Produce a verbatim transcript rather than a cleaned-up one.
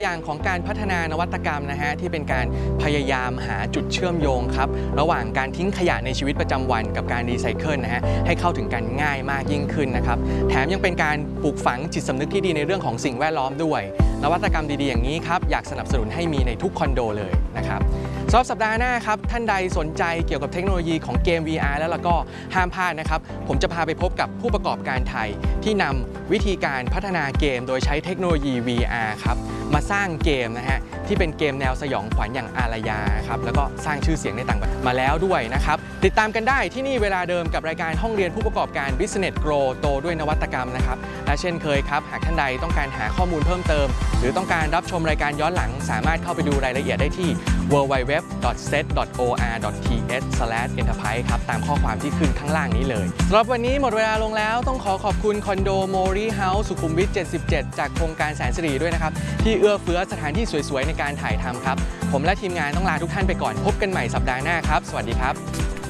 อย่างของการพัฒนานวัตกรรมนะฮะที่เป็นการพยายามหาจุดเชื่อมโยงครับระหว่างการทิ้งขยะในชีวิตประจำวันกับการรีไซเคิลนะฮะให้เข้าถึงกันง่ายมากยิ่งขึ้นนะครับแถมยังเป็นการปลูกฝังจิตสำนึกที่ดีในเรื่องของสิ่งแวดล้อมด้วยนวัตกรรมดีๆอย่างนี้ครับอยากสนับสนุนให้มีในทุกคอนโดเลยนะครับสำหรับสัปดาห์หน้าครับท่านใดสนใจเกี่ยวกับเทคโนโลยีของเกม วี อาร์ แล้วก็ห้ามพลาดนะครับผมจะพาไปพบกับผู้ประกอบการไทยที่นำวิธีการพัฒนาเกมโดยใช้เทคโนโลยี วี อาร์ ครับมาสร้างเกมนะฮะที่เป็นเกมแนวสยองขวัญอย่างอารยาครับแล้วก็สร้างชื่อเสียงในต่างประเทศมาแล้วด้วยนะครับติดตามกันได้ที่นี่เวลาเดิมกับรายการห้องเรียนผู้ประกอบการ Business Grow โตด้วยนวัตกรรมนะครับและเช่นเคยครับหากท่านใดต้องการหาข้อมูลเพิ่มเติมหรือต้องการรับชมรายการย้อนหลังสามารถเข้าไปดูรายละเอียดได้ที่ ดับเบิลยู ดับเบิลยู ดับเบิลยู ดอท เซต ดอท โอ อาร์ ดอท ที เอช สแลช เอ็นเตอร์ไพรส์ ครับตามข้อความที่ขึ้นข้างล่างนี้เลยสำหรับวันนี้หมดเวลาลงแล้วต้องขอขอบคุณคอนโดโมรีเฮาส์สุขุมวิทเจ็ดสิบเจ็ดจากโครงการแสนสิริด้วยนะครับที่เอื้อเฟื้อสถานที่สวยๆในการถ่ายทำครับผมและทีมงานต้องลาทุกท่านไปก่อนพบกันใหม่สัปดาห์หน้าครับสวัสดีครับ